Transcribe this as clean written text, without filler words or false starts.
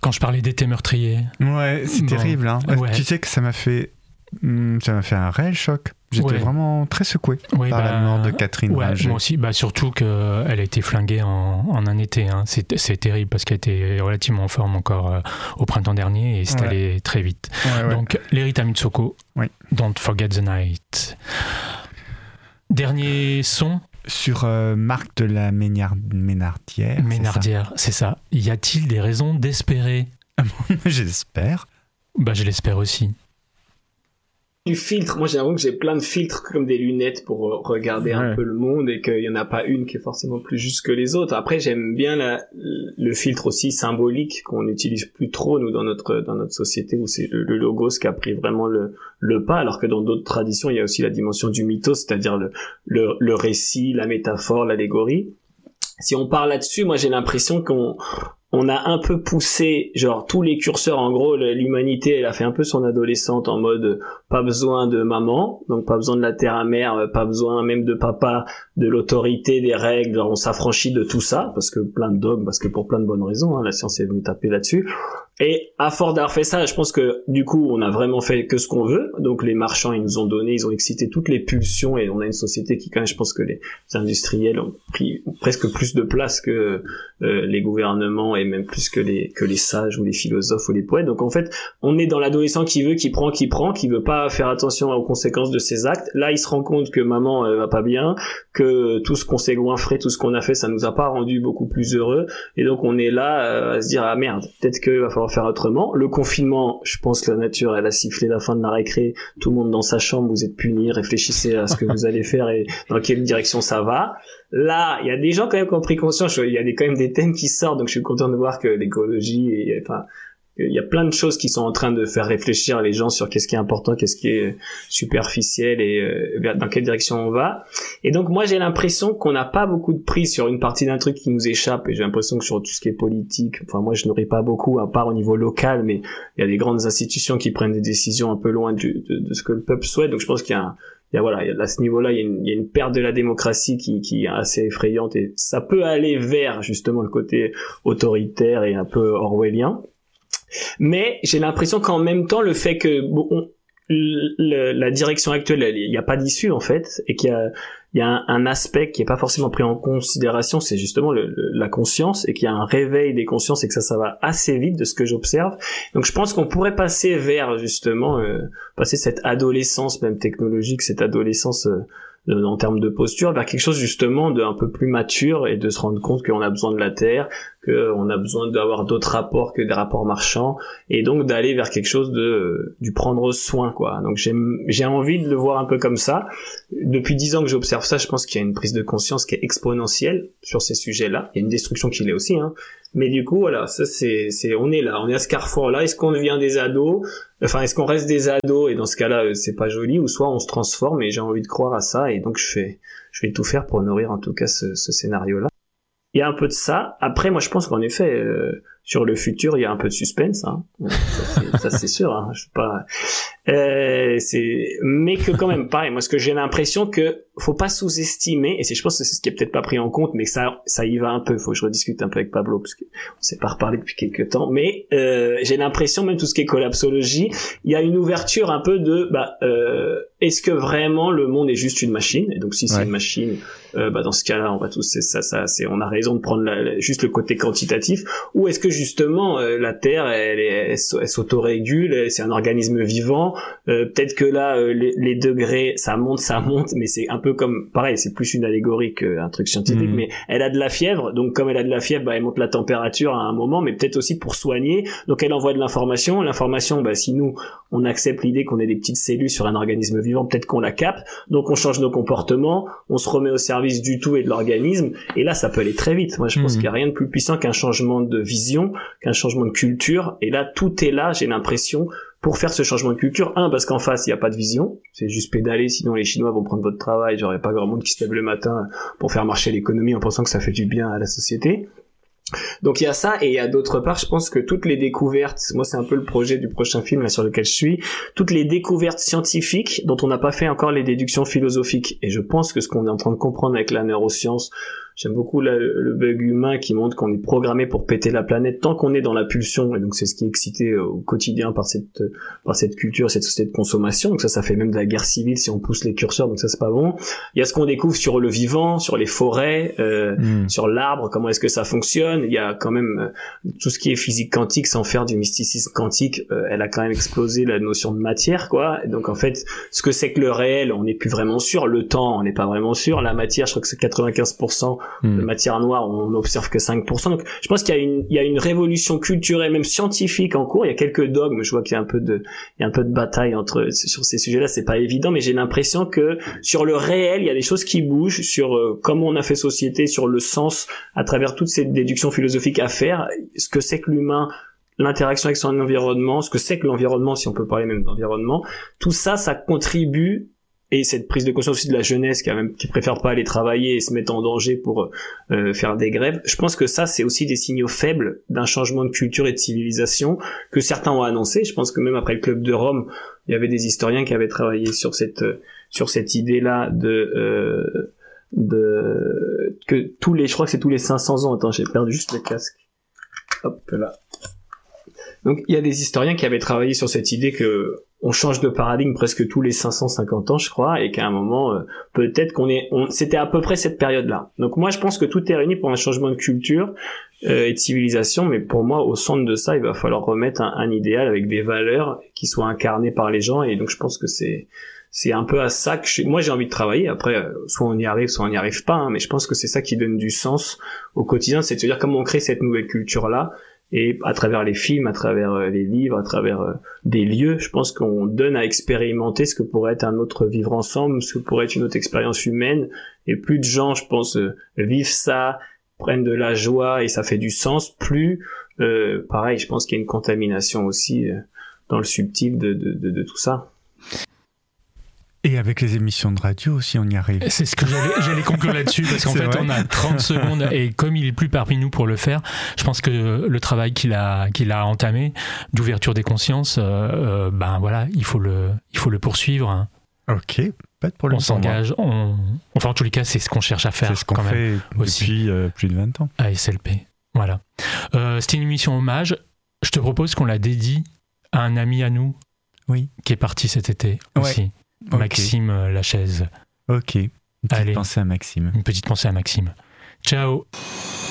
Quand je parlais d'été meurtrier. Ouais, c'est terrible. Hein. Ouais. Tu sais que ça m'a fait un réel choc. J'étais vraiment très secoué par la mort de Catherine Ringer. Moi aussi, surtout qu'elle a été flinguée en un été. Hein. C'est terrible parce qu'elle était relativement en forme encore au printemps dernier et c'est allé très vite. Donc, Lerita Mitsoko, Don't Forget the Night. Dernier son sur Marc de la Ménardière. Ménardière, c'est ça. Y a-t-il des raisons d'espérer? J'espère. Je l'espère aussi. Du filtre, moi j'ai l'impression que j'ai plein de filtres comme des lunettes pour regarder un peu le monde et qu'il y en a pas une qui est forcément plus juste que les autres. Après j'aime bien le filtre aussi symbolique qu'on n'utilise plus trop nous dans notre société où c'est le logos qui a pris vraiment le pas, alors que dans d'autres traditions il y a aussi la dimension du mythos, c'est-à-dire le récit, la métaphore, l'allégorie. Si on parle là-dessus, moi j'ai l'impression qu'on a un peu poussé, genre tous les curseurs, en gros, l'humanité, elle a fait un peu son adolescente en mode pas besoin de maman, donc pas besoin de la terre à mère, pas besoin même de papa, de l'autorité, des règles, genre on s'affranchit de tout ça, parce que plein de dogmes, parce que pour plein de bonnes raisons, hein, la science est venue taper là-dessus. Et à force d'avoir fait ça, je pense que du coup, on a vraiment fait que ce qu'on veut. Donc les marchands, ils nous ont donné, ils ont excité toutes les pulsions et on a une société qui, quand même, je pense que les industriels ont pris presque plus de place que les gouvernements et même plus que les sages ou les philosophes ou les poètes. Donc en fait, on est dans l'adolescent qui veut, qui prend, qui veut pas faire attention aux conséquences de ses actes. Là, il se rend compte que maman va pas bien, que tout ce qu'on s'est goinfré, tout ce qu'on a fait, ça nous a pas rendu beaucoup plus heureux. Et donc on est là à se dire ah merde, peut-être qu'il va falloir faire autrement. Le confinement, je pense que la nature, elle a sifflé la fin de la récré. Tout le monde dans sa chambre, vous êtes punis, réfléchissez à ce que vous allez faire et dans quelle direction ça va. Là, il y a des gens quand même qui ont pris conscience. Il y a quand même des thèmes qui sortent, donc je suis content de voir que l'écologie et il y a plein de choses qui sont en train de faire réfléchir les gens sur qu'est-ce qui est important, qu'est-ce qui est superficiel et dans quelle direction on va. Et donc moi j'ai l'impression qu'on n'a pas beaucoup de prise sur une partie d'un truc qui nous échappe et j'ai l'impression que sur tout ce qui est politique, moi je n'aurais pas beaucoup à part au niveau local, mais il y a des grandes institutions qui prennent des décisions un peu loin de ce que le peuple souhaite. Donc je pense qu'il y a à ce niveau-là, il y a une perte de la démocratie qui est assez effrayante et ça peut aller vers justement le côté autoritaire et un peu orwellien. Mais j'ai l'impression qu'en même temps, le fait que la direction actuelle, il n'y a pas d'issue en fait, et qu'il y a un aspect qui est pas forcément pris en considération, c'est justement la conscience, et qu'il y a un réveil des consciences et que ça va assez vite de ce que j'observe. Donc je pense qu'on pourrait passer vers justement passer cette adolescence même technologique, cette adolescence en termes de posture, vers quelque chose justement d'un peu plus mature et de se rendre compte qu'on a besoin de la terre, qu'on a besoin d'avoir d'autres rapports que des rapports marchands, et donc d'aller vers quelque chose du prendre soin, quoi. Donc j'ai envie de le voir un peu comme ça. Depuis 10 ans que j'observe ça, je pense qu'il y a une prise de conscience qui est exponentielle sur ces sujets-là. Il y a une destruction qui l'est aussi, hein. Mais du coup, voilà, ça on est là, on est à ce carrefour-là. Est-ce qu'on devient des ados? Enfin, est-ce qu'on reste des ados? Et dans ce cas-là, c'est pas joli, ou soit on se transforme, et j'ai envie de croire à ça, et donc je vais tout faire pour nourrir en tout cas ce scénario-là. Il y a un peu de ça. Après, moi, je pense qu'en effet, sur le futur, il y a un peu de suspense, hein. Ça c'est sûr, hein. Je sais pas. Mais que quand même pas. Et moi, ce que j'ai l'impression que faut pas sous-estimer, et je pense que c'est ce qui est peut-être pas pris en compte, mais ça y va un peu. Faut que je rediscute un peu avec Pablo, parce que on s'est pas reparlé depuis quelques temps. Mais j'ai l'impression, même tout ce qui est collapsologie, il y a une ouverture un peu de est-ce que vraiment le monde est juste une machine? Et donc si c'est une machine, dans ce cas-là, on va tous on a raison de prendre juste le côté quantitatif, ou est-ce que justement la Terre elle s'autorégule, c'est un organisme vivant, peut-être que là les degrés ça monte, mais c'est un peu comme pareil, c'est plus une allégorie qu'un truc scientifique, mais elle a de la fièvre, donc comme elle a de la fièvre, elle monte la température à un moment, mais peut-être aussi pour soigner, donc elle envoie de l'information, si nous on accepte l'idée qu'on est des petites cellules sur un organisme vivant, peut-être qu'on la capte, donc on change nos comportements, on se remet au service du tout et de l'organisme, et là ça peut aller très vite. Moi je pense qu'il y a rien de plus puissant qu'un changement de vision, qu'un changement de culture, et là tout est là, j'ai l'impression, pour faire ce changement de culture. Parce qu'en face il n'y a pas de vision, c'est juste pédaler, sinon les Chinois vont prendre votre travail, j'aurais pas grand monde qui se lève le matin pour faire marcher l'économie en pensant que ça fait du bien à la société. Donc il y a ça, et il y a d'autre part, je pense que toutes les découvertes, moi c'est un peu le projet du prochain film là sur lequel je suis, toutes les découvertes scientifiques dont on n'a pas fait encore les déductions philosophiques, et je pense que ce qu'on est en train de comprendre avec la neuroscience, J'aime beaucoup le bug humain qui montre qu'on est programmé pour péter la planète tant qu'on est dans la pulsion, et donc c'est ce qui est excité au quotidien par cette culture, cette société de consommation. Donc ça fait même de la guerre civile si on pousse les curseurs, donc ça c'est pas bon. Il y a ce qu'on découvre sur le vivant, sur les forêts, sur l'arbre, comment est-ce que ça fonctionne. Il y a quand même tout ce qui est physique quantique, sans faire du mysticisme quantique, elle a quand même explosé la notion de matière, quoi. Et donc en fait, ce que c'est que le réel, on n'est plus vraiment sûr. Le temps, on n'est pas vraiment sûr. La matière, je crois que c'est 95% de matière noire, on n'observe que 5%. Donc je pense qu'il y a une révolution culturelle, même scientifique en cours. Il y a quelques dogmes, je vois qu'il y a un peu de bataille sur ces sujets-là, c'est pas évident, mais j'ai l'impression que sur le réel, il y a des choses qui bougent, sur comment on a fait société, sur le sens, à travers toutes ces déductions philosophiques à faire, ce que c'est que l'humain, l'interaction avec son environnement, ce que c'est que l'environnement, si on peut parler même d'environnement, tout ça, ça contribue. Et cette prise de conscience aussi de la jeunesse qui préfère pas aller travailler et se mettre en danger pour faire des grèves, je pense que ça c'est aussi des signaux faibles d'un changement de culture et de civilisation que certains ont annoncé. Je pense que même après le Club de Rome, il y avait des historiens qui avaient travaillé sur cette idée-là que je crois que c'est tous les 500 ans. Attends, j'ai perdu juste le casque. Hop là. Donc il y a des historiens qui avaient travaillé sur cette idée que on change de paradigme presque tous les 550 ans, je crois, et qu'à un moment, peut-être c'était à peu près cette période-là. Donc moi, je pense que tout est réuni pour un changement de culture et de civilisation, mais pour moi, au centre de ça, il va falloir remettre un idéal avec des valeurs qui soient incarnées par les gens, et donc je pense que c'est un peu à ça que moi j'ai envie de travailler. Après, soit on y arrive, soit on n'y arrive pas, hein, mais je pense que c'est ça qui donne du sens au quotidien, c'est de se dire comment on crée cette nouvelle culture-là. Et à travers les films, à travers les livres, à travers des lieux, je pense qu'on donne à expérimenter ce que pourrait être un autre vivre ensemble, ce que pourrait être une autre expérience humaine. Et plus de gens, je pense, vivent ça, prennent de la joie et ça fait du sens, plus, pareil, je pense qu'il y a une contamination aussi dans le subtil de tout ça. Et avec les émissions de radio aussi, on y arrive. C'est ce que j'allais conclure là-dessus, parce qu'en fait, on a 30 secondes, et comme il est plus parmi nous pour le faire, je pense que le travail qu'il a entamé, d'ouverture des consciences, ben voilà, il faut le poursuivre. Hein. Ok, pas de problème. On s'engage, enfin en tous les cas, c'est ce qu'on cherche à faire. C'est ce qu'on fait depuis plus de 20 ans. À SLP, voilà. C'était une émission hommage. Je te propose qu'on la dédie à un ami à nous, qui est parti cet été aussi. Maxime Lachaise. Ok, une petite pensée à Maxime. Une petite pensée à Maxime. Ciao.